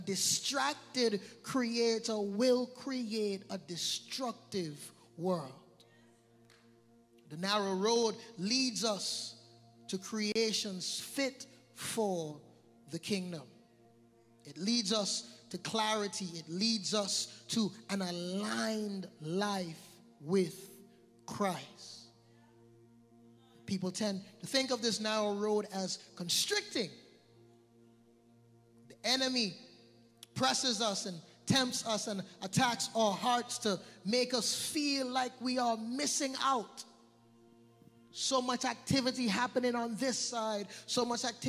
distracted creator will create a destructive world. The narrow road leads us to creations fit for the kingdom. It leads us to clarity. It leads us to an aligned life with Christ. People tend to think of this narrow road as constricting. The enemy presses us and tempts us and attacks our hearts to make us feel like we are missing out. So much activity happening on this side, so much activity